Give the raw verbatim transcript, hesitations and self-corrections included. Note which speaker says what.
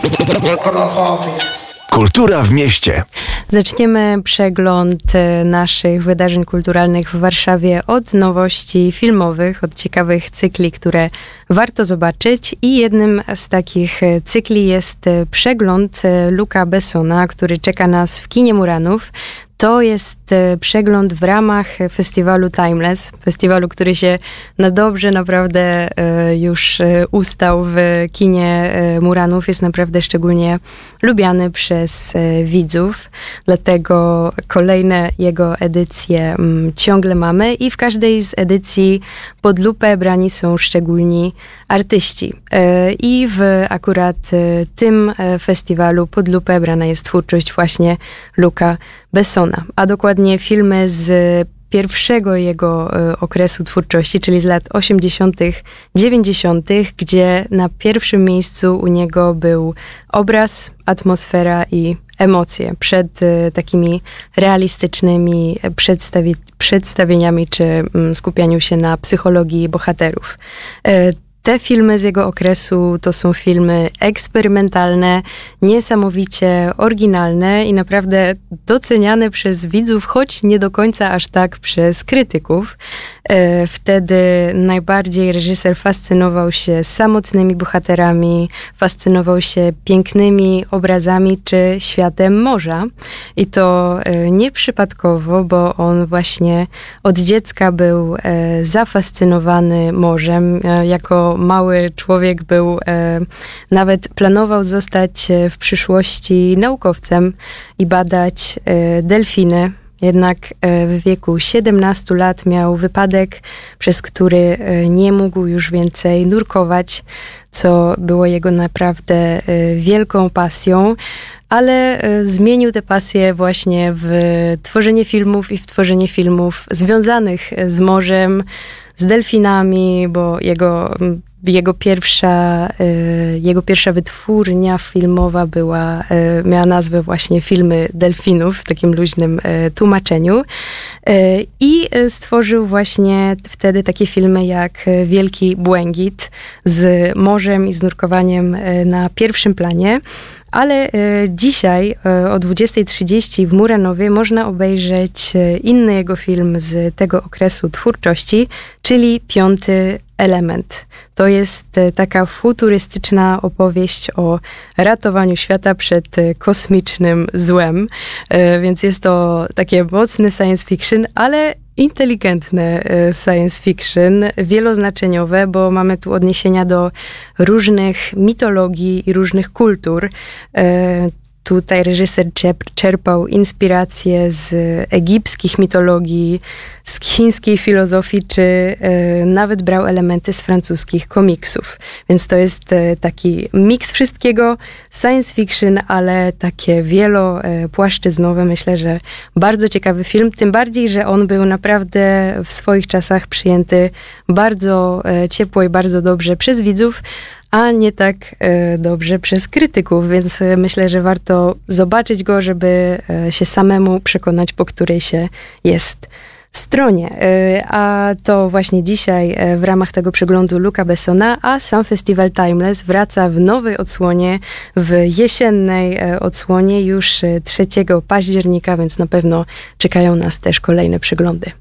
Speaker 1: Kultura w mieście.
Speaker 2: Zaczniemy przegląd naszych wydarzeń kulturalnych w Warszawie od nowości filmowych, od ciekawych cykli, które warto zobaczyć. I jednym z takich cykli jest przegląd Luca Bessona, który czeka nas w kinie Muranów. To jest przegląd w ramach festiwalu Timeless, festiwalu, który się na dobrze naprawdę już ustał w kinie Muranów. Jest naprawdę szczególnie lubiany przez widzów, dlatego kolejne jego edycje ciągle mamy i w każdej z edycji pod lupę brani są szczególni artyści. I w akurat tym festiwalu pod lupę brana jest twórczość właśnie Luca Bessona, a dokładnie filmy z pierwszego jego y, okresu twórczości, czyli z lat osiemdziesiątych, dziewięćdziesiątych, gdzie na pierwszym miejscu u niego był obraz, atmosfera i emocje przed y, takimi realistycznymi przedstawi- przedstawieniami czy y, skupianiu się na psychologii bohaterów. Y, Te filmy z jego okresu to są filmy eksperymentalne, niesamowicie oryginalne i naprawdę doceniane przez widzów, choć nie do końca aż tak przez krytyków. Wtedy najbardziej reżyser fascynował się samotnymi bohaterami, fascynował się pięknymi obrazami czy światem morza. I to nieprzypadkowo, bo on właśnie od dziecka był zafascynowany morzem. Jako mały człowiek był, nawet planował zostać w przyszłości naukowcem i badać delfiny. Jednak w wieku siedemnastu lat miał wypadek, przez który nie mógł już więcej nurkować, co było jego naprawdę wielką pasją, ale zmienił tę pasję właśnie w tworzenie filmów i w tworzenie filmów związanych z morzem, z delfinami, bo jego Jego pierwsza, jego pierwsza wytwórnia filmowa była, miała nazwę właśnie Filmy Delfinów w takim luźnym tłumaczeniu. I stworzył właśnie wtedy takie filmy jak Wielki Błękit z morzem i z nurkowaniem na pierwszym planie. Ale dzisiaj o dwudziestej trzydzieści w Muranowie można obejrzeć inny jego film z tego okresu twórczości, czyli Piąty Element. To jest taka futurystyczna opowieść o ratowaniu świata przed kosmicznym złem, więc jest to takie mocne science fiction, ale inteligentne science fiction, wieloznaczeniowe, bo mamy tu odniesienia do różnych mitologii i różnych kultur. Tutaj reżyser czerpał inspiracje z egipskich mitologii, z chińskiej filozofii, czy y, nawet brał elementy z francuskich komiksów. Więc to jest y, taki miks wszystkiego, science fiction, ale takie wielopłaszczyznowe. Myślę, że bardzo ciekawy film, tym bardziej, że on był naprawdę w swoich czasach przyjęty bardzo y, ciepło i bardzo dobrze przez widzów, a nie tak y, dobrze przez krytyków, więc y, myślę, że warto zobaczyć go, żeby y, się samemu przekonać, po której się jest stronie. Y, a to właśnie dzisiaj y, w ramach tego przeglądu Luca Bessona, a sam festiwal Timeless wraca w nowej odsłonie, w jesiennej y, odsłonie już y, trzeciego października, więc na pewno czekają nas też kolejne przeglądy.